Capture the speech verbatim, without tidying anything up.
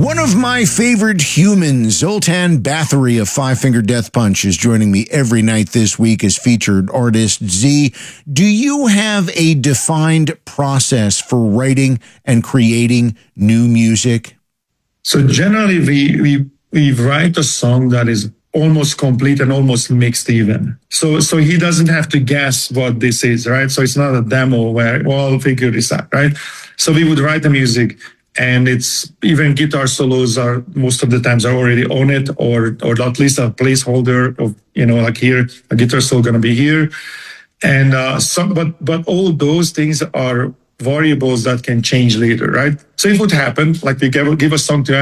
One of my favorite humans, Zoltan Bathory of Five Finger Death Punch, is joining me every night this week as featured artist. Z, do you have a defined process for writing and creating new music? So generally, we, we, we write a song that is almost complete and almost mixed even. So, so he doesn't have to guess what this is, right? So it's not a demo where, well, I'll figure this out, right? So we would write the music, and it's even guitar solos are most of the times are already on it, or or at least a placeholder of, you know, like here, a guitar solo going to be here. And uh, some, but but all those things are variables that can change later, right? So it would happen, like we give, give a song to